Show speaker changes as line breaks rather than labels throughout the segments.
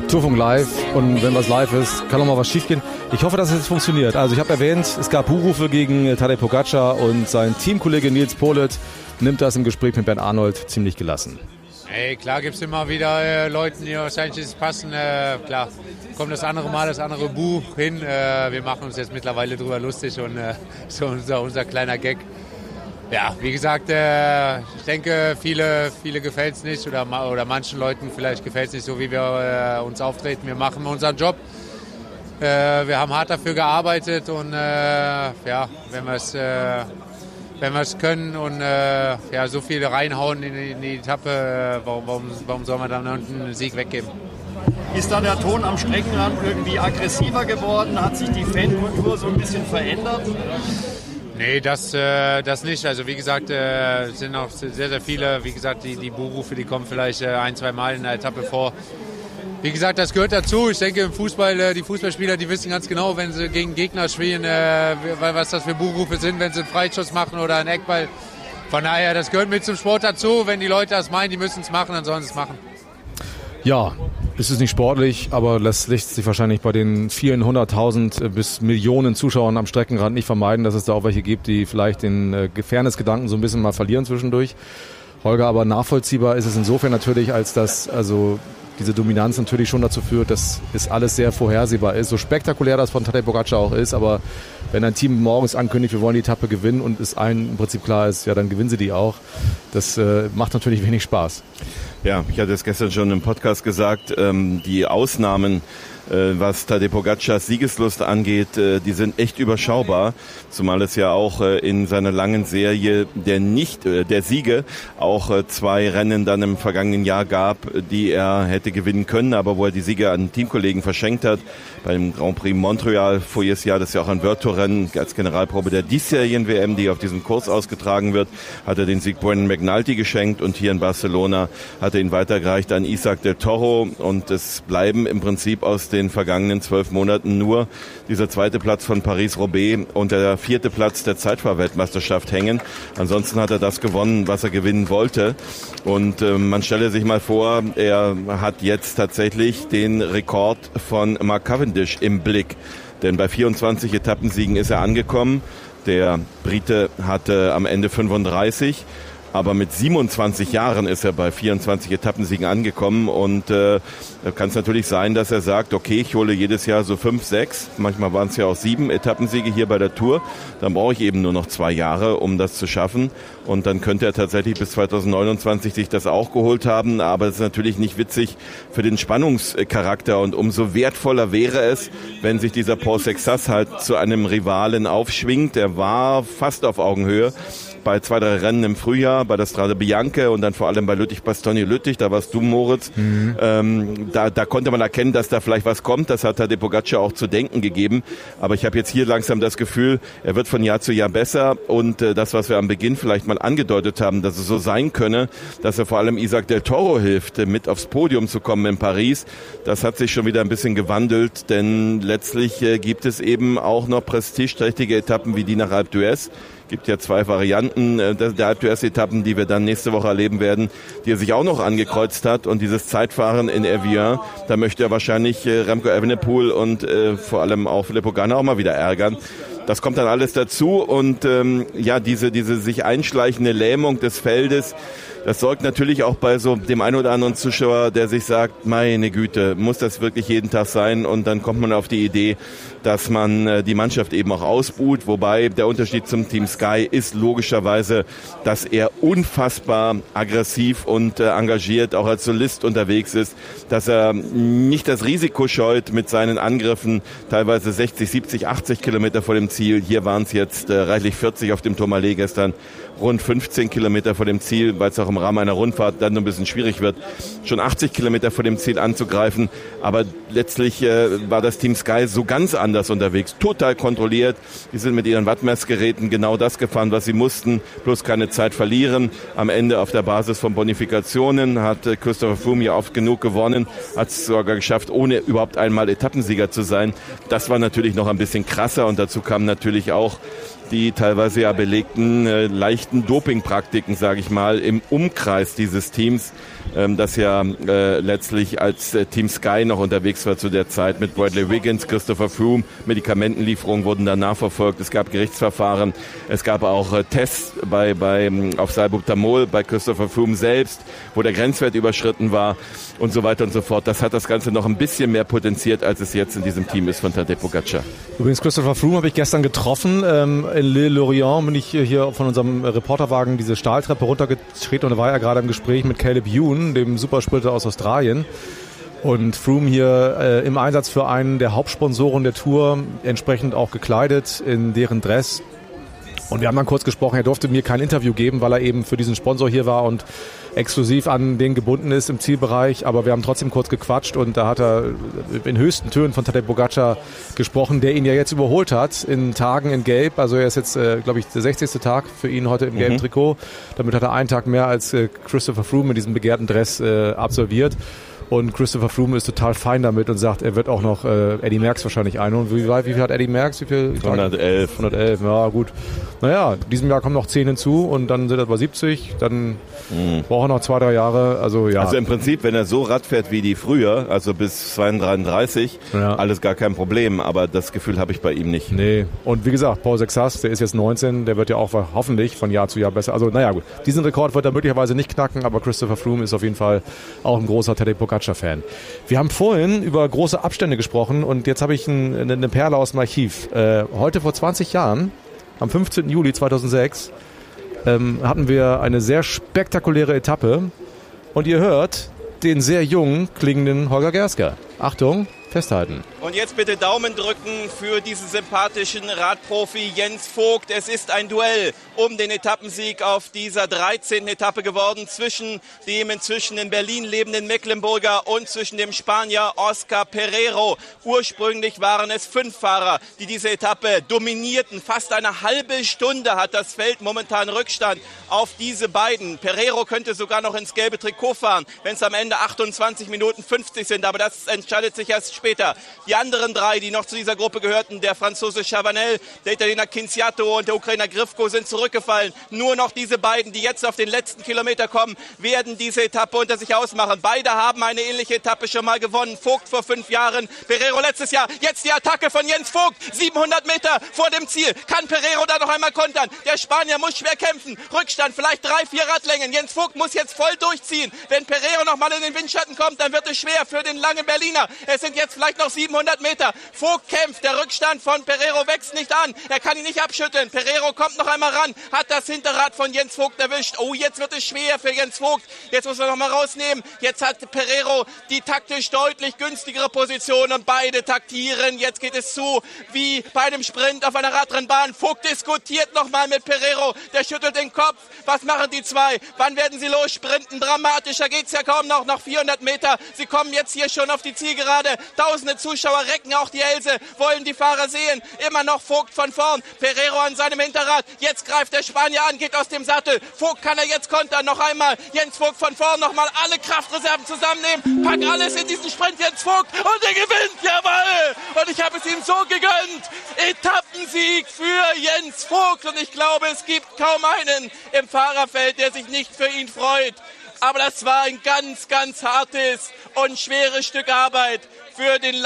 Tourfunk live und wenn was live ist, kann auch mal was schief gehen. Ich hoffe, dass es jetzt funktioniert. Also ich habe erwähnt, es gab Buhrufe gegen Tadej Pogačar und sein Teamkollege Nils Politt nimmt das im Gespräch mit Bernd Arnold ziemlich gelassen.
Hey, klar gibt es immer wieder Leute, die wahrscheinlich nicht passen. Klar, kommt das andere Mal, das andere Buch hin. Wir machen uns jetzt mittlerweile drüber lustig und so unser kleiner Gag. Ja, wie gesagt, ich denke, viele gefällt es nicht oder manchen Leuten vielleicht gefällt es nicht so, wie wir uns auftreten. Wir machen unseren Job. Wir haben hart dafür gearbeitet und wenn wir es können und so viel reinhauen in die Etappe, warum soll man dann einen Sieg weggeben?
Ist da der Ton am Streckenrand irgendwie aggressiver geworden? Hat sich die Fankultur so ein bisschen verändert?
Nee, das nicht. Also wie gesagt, es sind auch sehr, sehr viele, wie gesagt, die Buhrufe, die kommen vielleicht 1-2 Mal in der Etappe vor. Wie gesagt, das gehört dazu. Ich denke, im Fußball, die Fußballspieler, die wissen ganz genau, wenn sie gegen Gegner spielen, was das für Buhrufe sind, wenn sie einen Freischuss machen oder einen Eckball. Von daher, das gehört mit zum Sport dazu. Wenn die Leute das meinen, die müssen es machen, dann sollen sie es machen.
Ja, es ist nicht sportlich, aber das lässt sich wahrscheinlich bei den vielen 100.000 bis Millionen Zuschauern am Streckenrand nicht vermeiden, dass es da auch welche gibt, die vielleicht den Fairness-Gedanken so ein bisschen mal verlieren zwischendurch. Holger, aber nachvollziehbar ist es insofern natürlich, als dass also diese Dominanz natürlich schon dazu führt, dass es alles sehr vorhersehbar ist. So spektakulär das von Tadej Pogačar auch ist, aber wenn ein Team morgens ankündigt, wir wollen die Etappe gewinnen und es allen im Prinzip klar ist, ja, dann gewinnen sie die auch. Das macht natürlich wenig Spaß.
Ja, ich hatte es gestern schon im Podcast gesagt, die Ausnahmen, was Tadej Pogačars Siegeslust angeht, die sind echt überschaubar, zumal es ja auch in seiner langen Serie der Siege auch 2 Rennen dann im vergangenen Jahr gab, die er hätte gewinnen können, aber wo er die Siege an Teamkollegen verschenkt hat. Beim Grand Prix Montreal voriges Jahr, das ist ja auch ein World Tour Rennen als Generalprobe der diesjährigen WM, die auf diesem Kurs ausgetragen wird, hat er den Sieg Brendan McNulty geschenkt und hier in Barcelona hat er ihn weitergereicht an Isaac del Toro und es bleiben im Prinzip aus den vergangenen 12 Monaten nur dieser 2. Platz von Paris-Roubaix und der 4. Platz der Zeitfahrweltmeisterschaft hängen. Ansonsten hat er das gewonnen, was er gewinnen wollte. Und man stelle sich mal vor, er hat jetzt tatsächlich den Rekord von Mark Cavendish im Blick. Denn bei 24 Etappensiegen ist er angekommen. Der Brite hatte am Ende 35. Aber mit 27 Jahren ist er bei 24 Etappensiegen angekommen und da kann es natürlich sein, dass er sagt, okay, ich hole jedes Jahr so 5, 6, manchmal waren es ja auch 7 Etappensiege hier bei der Tour, dann brauche ich eben nur noch 2 Jahre, um das zu schaffen und dann könnte er tatsächlich bis 2029 sich das auch geholt haben, aber es ist natürlich nicht witzig für den Spannungscharakter und umso wertvoller wäre es, wenn sich dieser Paul Sexas halt zu einem Rivalen aufschwingt, der war fast auf Augenhöhe bei 2, 3 Rennen im Frühjahr, bei der Strade Bianche und dann vor allem bei Lüttich-Bastogne-Lüttich, da warst du, Moritz. Da konnte man erkennen, dass da vielleicht was kommt. Das hat Tadej Pogačar auch zu denken gegeben. Aber ich habe jetzt hier langsam das Gefühl, er wird von Jahr zu Jahr besser. Und das, was wir am Beginn vielleicht mal angedeutet haben, dass es so sein könne, dass er vor allem Isaac del Toro hilft, mit aufs Podium zu kommen in Paris, das hat sich schon wieder ein bisschen gewandelt. Denn letztlich gibt es eben auch noch prestigeträchtige Etappen wie die nach Alpe d'Huez. Gibt ja 2 Varianten der Alpe d'Huez-Etappen, die wir dann nächste Woche erleben werden, die er sich auch noch angekreuzt hat. Und dieses Zeitfahren in Evian, da möchte er wahrscheinlich Remco Evenepoel und vor allem auch Filippo Ganna auch mal wieder ärgern. Das kommt dann alles dazu und diese sich einschleichende Lähmung des Feldes, das sorgt natürlich auch bei so dem einen oder anderen Zuschauer, der sich sagt, meine Güte, muss das wirklich jeden Tag sein? Und dann kommt man auf die Idee, dass man die Mannschaft eben auch ausbuht. Wobei der Unterschied zum Team Sky ist logischerweise, dass er unfassbar aggressiv und engagiert auch als Solist unterwegs ist, dass er nicht das Risiko scheut mit seinen Angriffen, teilweise 60, 70, 80 Kilometer vor dem Ziel. Hier waren es jetzt reichlich 40 auf dem Tourmalet gestern, rund 15 Kilometer vor dem Ziel, weil es auch im Rahmen einer Rundfahrt dann ein bisschen schwierig wird, schon 80 Kilometer vor dem Ziel anzugreifen. Aber letztlich war das Team Sky so ganz anders unterwegs, total kontrolliert. Die sind mit ihren Wattmessgeräten genau das gefahren, was sie mussten, bloß keine Zeit verlieren. Am Ende auf der Basis von Bonifikationen hat Christopher Froome ja oft genug gewonnen, hat es sogar geschafft, ohne überhaupt einmal Etappensieger zu sein. Das war natürlich noch ein bisschen krasser und dazu kam natürlich auch, die teilweise ja belegten leichten Dopingpraktiken, sage ich mal, im Umkreis dieses Teams, das ja letztlich als Team Sky noch unterwegs war zu der Zeit mit Bradley Wiggins, Christopher Froome. Medikamentenlieferungen wurden dann nachverfolgt. Es gab Gerichtsverfahren. Es gab auch Tests auf Salbutamol bei Christopher Froome selbst, wo der Grenzwert überschritten war und so weiter und so fort. Das hat das Ganze noch ein bisschen mehr potenziert, als es jetzt in diesem Team ist von Tadej Pogačar.
Übrigens, Christopher Froome habe ich gestern getroffen. In L'Orient bin ich hier von unserem Reporterwagen diese Stahltreppe runtergetreten und da war er gerade im Gespräch mit Caleb Ewan, dem Supersprinter aus Australien. Und Froome hier im Einsatz für einen der Hauptsponsoren der Tour, entsprechend auch gekleidet in deren Dress. Und wir haben dann kurz gesprochen, er durfte mir kein Interview geben, weil er eben für diesen Sponsor hier war und exklusiv an den gebunden ist im Zielbereich. Aber wir haben trotzdem kurz gequatscht und da hat er in höchsten Tönen von Tadej Pogačar gesprochen, der ihn ja jetzt überholt hat in Tagen in Gelb. Also er ist jetzt, glaube ich, der 60. Tag für ihn heute im gelben Trikot. Damit hat er einen Tag mehr als Christopher Froome in diesem begehrten Dress absolviert. Und Christopher Froome ist total fein damit und sagt, er wird auch noch Eddy Merckx wahrscheinlich einholen. Wie viel hat Eddy Merckx?
111.
111, ja gut. Naja, in diesem Jahr kommen noch 10 hinzu und dann sind er bei 70. Dann braucht er noch 2-3 Jahre. Also ja.
Also im Prinzip, wenn er so Rad fährt wie die früher, also bis 32, alles gar kein Problem. Aber das Gefühl habe ich bei ihm nicht.
Nee. Und wie gesagt, Paul Sexas, der ist jetzt 19, der wird ja auch hoffentlich von Jahr zu Jahr besser. Also naja gut, diesen Rekord wird er möglicherweise nicht knacken, aber Christopher Froome ist auf jeden Fall auch ein großer Tadej Pogačar-Fan. Wir haben vorhin über große Abstände gesprochen und jetzt habe ich eine Perle aus dem Archiv. Heute vor 20 Jahren, am 15. Juli 2006, hatten wir eine sehr spektakuläre Etappe und ihr hört den sehr jung klingenden Holger Gerska. Achtung, festhalten.
Und jetzt bitte Daumen drücken für diesen sympathischen Radprofi Jens Vogt. Es ist ein Duell um den Etappensieg auf dieser 13. Etappe geworden zwischen dem inzwischen in Berlin lebenden Mecklenburger und zwischen dem Spanier Oscar Pereiro. Ursprünglich waren es 5 Fahrer, die diese Etappe dominierten. Fast eine halbe Stunde hat das Feld momentan Rückstand auf diese beiden. Pereiro könnte sogar noch ins gelbe Trikot fahren, wenn es am Ende 28 Minuten 50 sind. Aber das entscheidet sich erst später. Die anderen 3, die noch zu dieser Gruppe gehörten, der Franzose Chavanel, der Italiener Cinziatto und der Ukrainer Grifko, sind zurückgefallen. Nur noch diese beiden, die jetzt auf den letzten Kilometer kommen, werden diese Etappe unter sich ausmachen. Beide haben eine ähnliche Etappe schon mal gewonnen. Vogt vor 5 Jahren, Pereiro letztes Jahr. Jetzt die Attacke von Jens Vogt, 700 Meter vor dem Ziel. Kann Pereiro da noch einmal kontern? Der Spanier muss schwer kämpfen. Rückstand, vielleicht 3-4 Radlängen. Jens Vogt muss jetzt voll durchziehen. Wenn Pereiro noch mal in den Windschatten kommt, dann wird es schwer für den langen Berliner. Es sind jetzt vielleicht noch 700 Meter. Vogt kämpft. Der Rückstand von Pereiro wächst nicht an. Er kann ihn nicht abschütteln. Pereiro kommt noch einmal ran. Hat das Hinterrad von Jens Vogt erwischt. Oh, jetzt wird es schwer für Jens Vogt. Jetzt muss er noch mal rausnehmen. Jetzt hat Pereiro die taktisch deutlich günstigere Position und beide taktieren. Jetzt geht es zu wie bei einem Sprint auf einer Radrennbahn. Vogt diskutiert noch mal mit Pereiro. Der schüttelt den Kopf. Was machen die zwei? Wann werden sie lossprinten? Dramatischer geht's ja kaum noch 400 Meter. Sie kommen jetzt hier schon auf die Zielgerade. Tausende Zuschauer recken auch die Hälse, wollen die Fahrer sehen. Immer noch Vogt von vorn. Pereiro an seinem Hinterrad. Jetzt greift der Spanier an, geht aus dem Sattel. Vogt kann er jetzt kontern. Noch einmal Jens Vogt von vorn. Noch mal alle Kraftreserven zusammennehmen. Pack alles in diesen Sprint. Jens Vogt und er gewinnt. Jawohl! Und ich habe es ihm so gegönnt. Etappensieg für Jens Vogt. Und ich glaube, es gibt kaum einen im Fahrerfeld, der sich nicht für ihn freut. Aber das war ein ganz, ganz hartes und schweres Stück Arbeit für den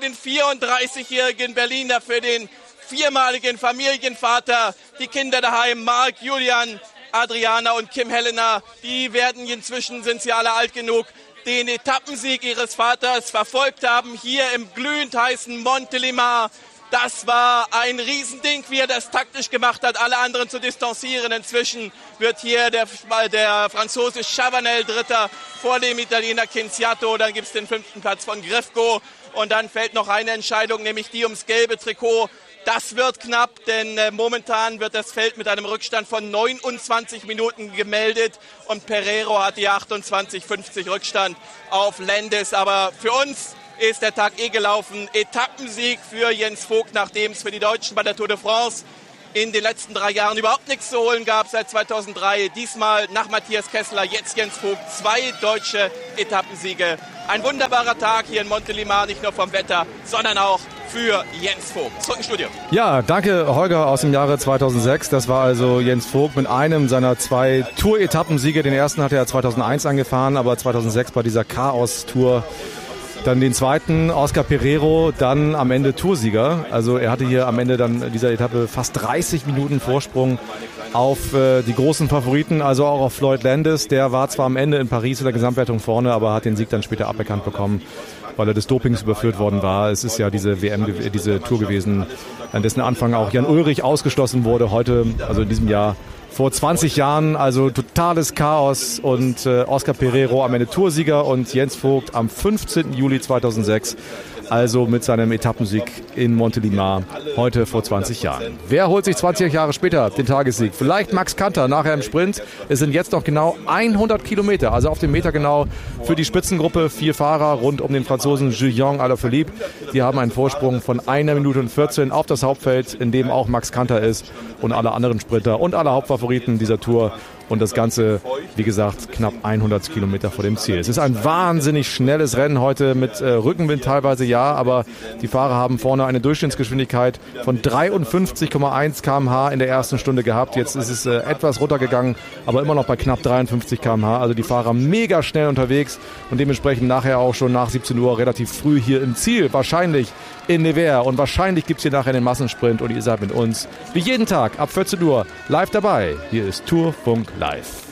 34-jährigen Berliner, für den 4-maligen Familienvater. Die Kinder daheim, Marc, Julian, Adriana und Kim Helena, die werden inzwischen, sind sie alle alt genug, den Etappensieg ihres Vaters verfolgt haben, hier im glühend heißen Montélimar. Das war ein Riesending, wie er das taktisch gemacht hat, alle anderen zu distanzieren. Inzwischen wird hier der Franzose Chavanel Dritter vor dem Italiener Cinziatto. Dann gibt es den 5. Platz von Grifko. Und dann fällt noch eine Entscheidung, nämlich die ums gelbe Trikot. Das wird knapp, denn momentan wird das Feld mit einem Rückstand von 29 Minuten gemeldet. Und Pereiro hat die 28:50 Rückstand auf Landis. Aber für uns ist der Tag gelaufen. Etappensieg für Jens Vogt, nachdem es für die Deutschen bei der Tour de France in den letzten 3 Jahren überhaupt nichts zu holen gab seit 2003. Diesmal nach Matthias Kessler, jetzt Jens Vogt. 2 deutsche Etappensiege. Ein wunderbarer Tag hier in Montélimar, nicht nur vom Wetter, sondern auch für Jens Vogt. Zurück ins Studio.
Ja, danke Holger aus dem Jahre 2006. Das war also Jens Vogt mit einem seiner 2 Tour-Etappensiege. Den ersten hat er 2001 angefahren, aber 2006 bei dieser Chaos-Tour. Dann den zweiten, Oscar Pereiro, dann am Ende Toursieger. Also er hatte hier am Ende dann dieser Etappe fast 30 Minuten Vorsprung auf die großen Favoriten, also auch auf Floyd Landis. Der war zwar am Ende in Paris in der Gesamtwertung vorne, aber hat den Sieg dann später aberkannt bekommen, weil er des Dopings überführt worden war. Es ist ja diese diese Tour gewesen, an dessen Anfang auch Jan Ullrich ausgeschlossen wurde. Heute, also in diesem Jahr, vor 20 Jahren, also totales Chaos und Oscar Pereiro am Ende Toursieger und Jens Vogt am 15. Juli 2006, also mit seinem Etappensieg in Montélimar, heute vor 20 Jahren. Wer holt sich 20 Jahre später den Tagessieg? Vielleicht Max Kanter nachher im Sprint. Es sind jetzt noch genau 100 Kilometer, also auf dem Meter genau für die Spitzengruppe. 4 Fahrer rund um den Franzosen Julian Alaphilippe. Die haben einen Vorsprung von 1 Minute und 14 auf das Hauptfeld, in dem auch Max Kanter ist und alle anderen Sprinter und alle Hauptfavoriten dieser Tour. Und das Ganze, wie gesagt, knapp 100 Kilometer vor dem Ziel. Es ist ein wahnsinnig schnelles Rennen heute mit Rückenwind teilweise, ja, aber die Fahrer haben vorne eine Durchschnittsgeschwindigkeit von 53,1 km/h in der ersten Stunde gehabt. Jetzt ist es etwas runtergegangen, aber immer noch bei knapp 53 km/h. Also die Fahrer mega schnell unterwegs und dementsprechend nachher auch schon nach 17 Uhr relativ früh hier im Ziel. Wahrscheinlich in Nevers und wahrscheinlich gibt es hier nachher den Massensprint und ihr seid mit uns wie jeden Tag ab 14 Uhr live dabei. Hier ist Tourfunk Live.